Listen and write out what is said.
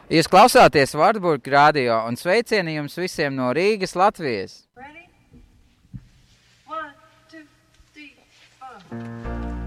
Jūs klausāties Wartburg radio un sveicieni jums visiem no Rīgas, Latvijas. Ready? 1, 2, 3, 4.